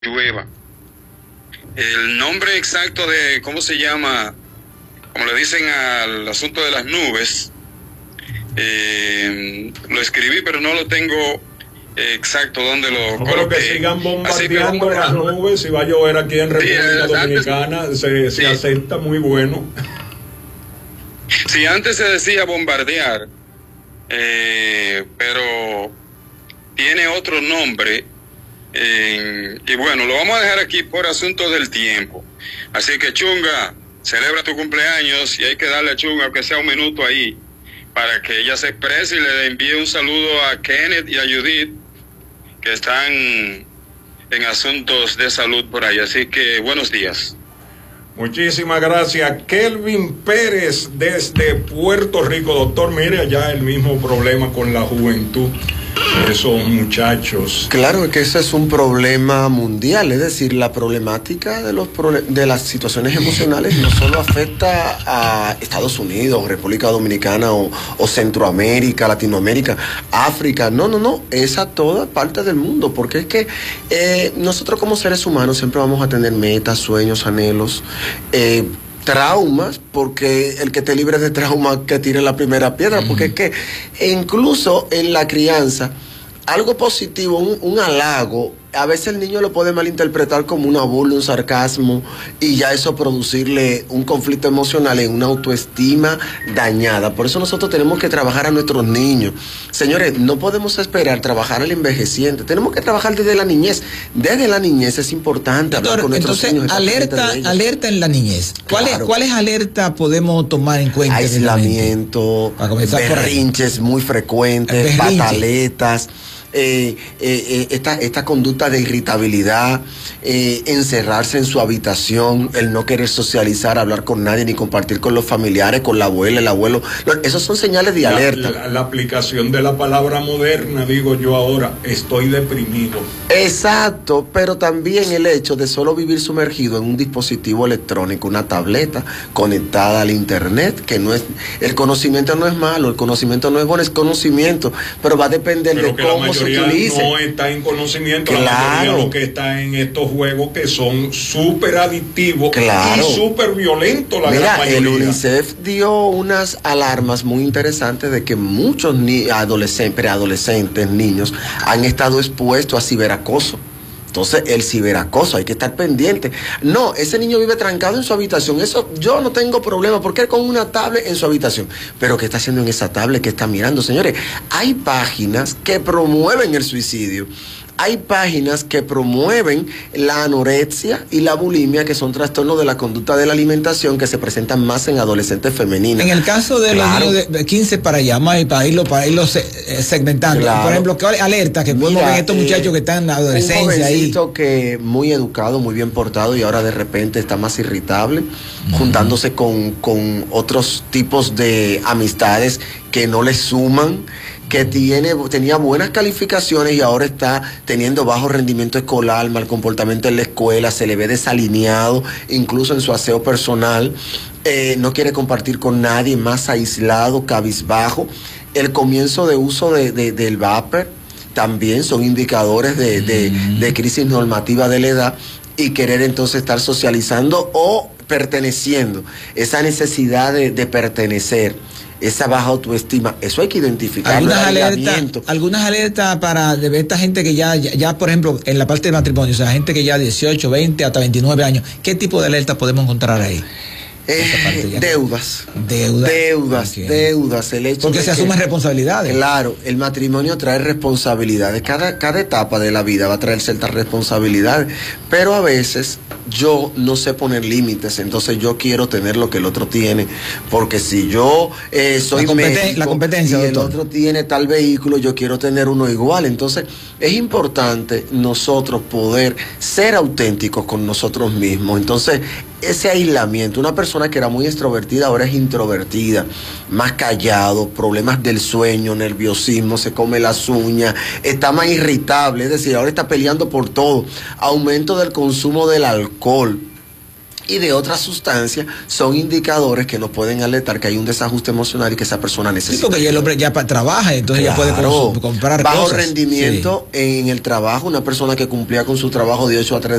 llueva. El nombre exacto de cómo se llama, como le dicen al asunto de las nubes, lo escribí, pero no lo tengo exacto donde lo coloqué. Que sigan bombardeando las nubes y va a llover aquí en República Dominicana, se acepta, muy bueno. Sí, antes se decía bombardear, pero tiene otro nombre. Y bueno, lo vamos a dejar aquí por asuntos del tiempo. Así que, Chunga, celebra tu cumpleaños y hay que darle a Chunga, aunque sea un minuto ahí, para que ella se exprese y le envíe un saludo a Kenneth y a Judith, que están en asuntos de salud por ahí. Así que, buenos días. Muchísimas gracias. Kelvin Pérez desde Puerto Rico. Doctor, mire, allá el mismo problema con la juventud, esos muchachos. Claro que ese es un problema mundial, es decir, la problemática de las situaciones emocionales no solo afecta a Estados Unidos, República Dominicana o Centroamérica, Latinoamérica, África, no, es a toda parte del mundo, porque es que nosotros como seres humanos siempre vamos a tener metas, sueños, anhelos, traumas, porque el que te libre de trauma que tire la primera piedra, porque es que incluso en la crianza, algo positivo, un halago, a veces el niño lo puede malinterpretar como una burla, un sarcasmo, y ya eso producirle un conflicto emocional en una autoestima dañada. Por eso nosotros tenemos que trabajar a nuestros niños. Señores, no podemos esperar trabajar al envejeciente, tenemos que trabajar desde la niñez. Desde la niñez es importante hablar con nuestros niños. Entonces, alerta en la niñez. ¿Cuáles alertas podemos tomar en cuenta? Aislamiento, berrinches muy frecuentes, pataletas, esta conducta de irritabilidad, encerrarse en su habitación, el no querer socializar, hablar con nadie, ni compartir con los familiares, con la abuela, el abuelo. Esos son señales de alerta. La aplicación de la palabra moderna, digo yo ahora, estoy deprimido. Exacto, pero también el hecho de solo vivir sumergido en un dispositivo electrónico, una tableta conectada al internet, que no es, el conocimiento no es malo, el conocimiento no es bueno, es conocimiento, pero va a depender de cómo se utilice. No está en conocimiento, claro. La mayoría lo que está en estos juegos que son súper adictivos, claro, y súper violentos. Mira, el UNICEF dio unas alarmas muy interesantes de que muchos preadolescentes, niños, han estado expuestos a ciberacoso. Entonces, el ciberacoso, hay que estar pendiente. No, ese niño vive trancado en su habitación. Eso yo no tengo problema, porque él con una tablet en su habitación. Pero ¿qué está haciendo en esa tablet? ¿Qué está mirando? Señores, hay páginas que promueven el suicidio. Hay páginas que promueven la anorexia y la bulimia, que son trastornos de la conducta de la alimentación que se presentan más en adolescentes femeninas. En el caso de los niños de 15 para allá, para irlo segmentando. Claro. Por ejemplo, ¿qué alerta que podemos ver estos muchachos que están en la adolescencia? Un jovencito que muy educado, muy bien portado, y ahora de repente está más irritable, juntándose con otros tipos de amistades que no le suman, que tenía buenas calificaciones y ahora está teniendo bajo rendimiento escolar, mal comportamiento en la escuela, se le ve desalineado, incluso en su aseo personal, no quiere compartir con nadie, más aislado, cabizbajo. El comienzo de uso del vapor también son indicadores de crisis normativa de la edad, y querer entonces estar socializando o perteneciendo, esa necesidad de pertenecer, esa baja autoestima, eso hay que identificar. Algunas alertas de esta gente que ya, por ejemplo, en la parte de matrimonio, o sea, gente que ya 18, 20, hasta 29 años, ¿qué tipo de alerta podemos encontrar ahí? Deudas. El hecho porque se asumen responsabilidades. Claro, el matrimonio trae responsabilidades. Cada etapa de la vida va a traer ciertas responsabilidades, pero a veces yo no sé poner límites, entonces yo quiero tener lo que el otro tiene, porque si yo soy médico la competencia, y doctor, el otro tiene tal vehículo, yo quiero tener uno igual. Entonces es importante nosotros poder ser auténticos con nosotros mismos. Entonces ese aislamiento, una persona que era muy extrovertida ahora es introvertida, más callado, problemas del sueño, nerviosismo, se come las uñas, está más irritable, es decir, ahora está peleando por todo, aumento del consumo del alcohol, y de otras sustancias son indicadores que nos pueden alertar que hay un desajuste emocional y que esa persona necesita. Sí, porque ya el hombre ya trabaja, entonces ya puede comprar bajo cosas. rendimiento en el trabajo, una persona que cumplía con su trabajo de 8 a 3